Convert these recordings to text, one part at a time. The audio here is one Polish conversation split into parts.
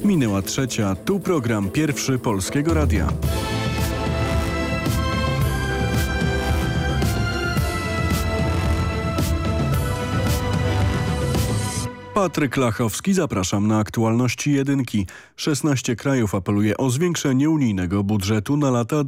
Minęła 3. Tu program Pierwszy Polskiego Radia. Patryk Lachowski, zapraszam na aktualności jedynki. 16 krajów apeluje o zwiększenie unijnego budżetu na lata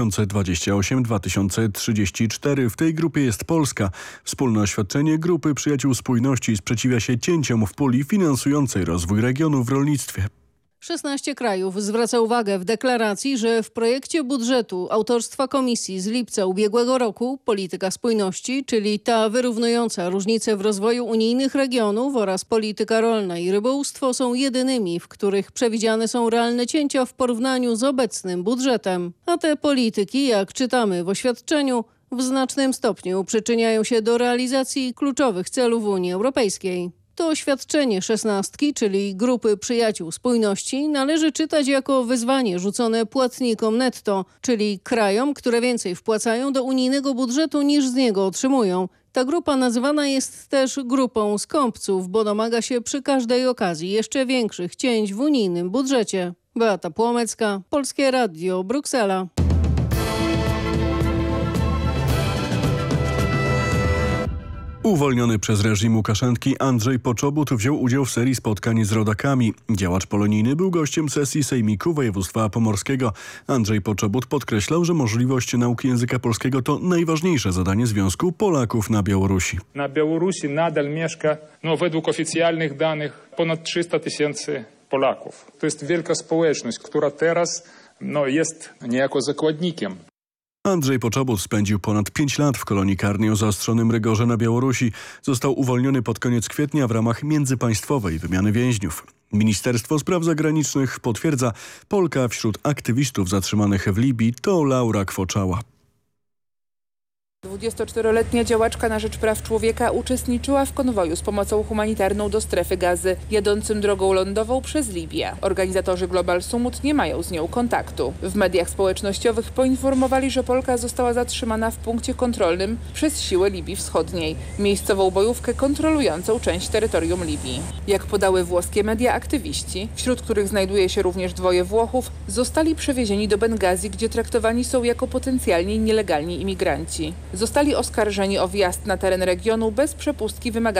2028-2034. W tej grupie jest Polska. Wspólne oświadczenie Grupy Przyjaciół Spójności sprzeciwia się cięciom w puli finansującej rozwój regionu w rolnictwie. 16 krajów zwraca uwagę w deklaracji, że w projekcie budżetu autorstwa Komisji z lipca ubiegłego roku polityka spójności, czyli ta wyrównująca różnice w rozwoju unijnych regionów oraz polityka rolna i rybołówstwo są jedynymi, w których przewidziane są realne cięcia w porównaniu z obecnym budżetem. A te polityki, jak czytamy w oświadczeniu, w znacznym stopniu przyczyniają się do realizacji kluczowych celów Unii Europejskiej. To oświadczenie 16, czyli Grupy Przyjaciół Spójności, należy czytać jako wyzwanie rzucone płatnikom netto, czyli krajom, które więcej wpłacają do unijnego budżetu niż z niego otrzymują. Ta grupa nazywana jest też grupą skąpców, bo domaga się przy każdej okazji jeszcze większych cięć w unijnym budżecie. Beata Płomecka, Polskie Radio, Bruksela. Uwolniony przez reżim Łukaszenki Andrzej Poczobut wziął udział w serii spotkań z rodakami. Działacz polonijny był gościem sesji Sejmiku Województwa Pomorskiego. Andrzej Poczobut podkreślał, że możliwość nauki języka polskiego to najważniejsze zadanie Związku Polaków na Białorusi. Na Białorusi nadal mieszka, według oficjalnych danych, ponad 300 tysięcy Polaków. To jest wielka społeczność, która teraz jest niejako zakładnikiem. Andrzej Poczobut spędził ponad 5 lat w kolonii karnej o zaostrzonym rygorze na Białorusi. Został uwolniony pod koniec kwietnia w ramach międzypaństwowej wymiany więźniów. Ministerstwo Spraw Zagranicznych potwierdza, Polka wśród aktywistów zatrzymanych w Libii to Laura Kwoczała. 24-letnia działaczka na rzecz praw człowieka uczestniczyła w konwoju z pomocą humanitarną do strefy Gazy, jadącym drogą lądową przez Libię. Organizatorzy Global Summit nie mają z nią kontaktu. W mediach społecznościowych poinformowali, że Polka została zatrzymana w punkcie kontrolnym przez siły Libii Wschodniej, miejscową bojówkę kontrolującą część terytorium Libii. Jak podały włoskie media, aktywiści, wśród których znajduje się również 2 Włochów, zostali przewiezieni do Bengazji, gdzie traktowani są jako potencjalni nielegalni imigranci. Zostali oskarżeni o wjazd na teren regionu bez przepustki wymaganej